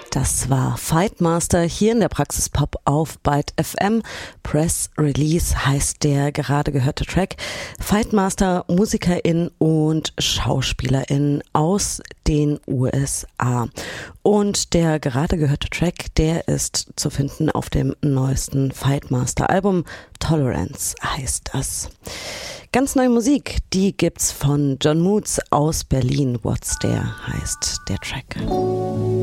Das war Fightmaster hier in der Praxis Pop auf Byte FM. Press Release heißt der gerade gehörte Track. Fightmaster, Musikerin und Schauspielerin aus den USA. Und der gerade gehörte Track, der ist zu finden auf dem neuesten Fightmaster Album. Tolerance heißt das. Ganz neue Musik, die gibt's von John Moods aus Berlin. What's There heißt der Track.